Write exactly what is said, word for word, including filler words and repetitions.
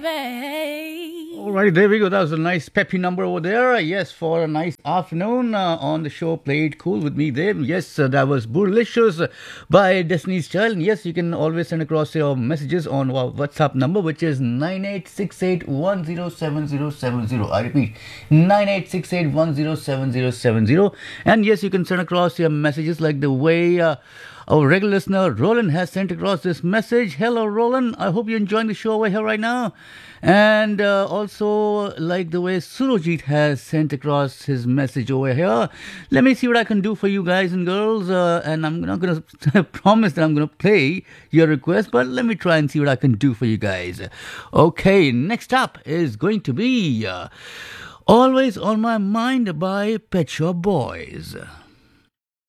Alright, there we go. That was a nice peppy number over there. Yes, for a nice afternoon uh, on the show. Played cool with me there. Yes, uh, that was Boorlicious by Destiny's Child. And yes, you can always send across your messages on our WhatsApp number, which is nine eight six eight one zero seven zero seven zero. I repeat, nine eight six eight one zero seven zero seven zero. And yes, you can send across your messages like the way uh, our regular listener Roland has sent across this message. Hello, Roland. I hope you're enjoying the show over here right now. And uh, also, like the way Surojit has sent across his message over here. Let me see what I can do for you guys and girls. Uh, and I'm not going to promise that I'm going to play your request, but let me try and see what I can do for you guys. Okay, next up is going to be uh, Always on My Mind by Pet Shop Boys.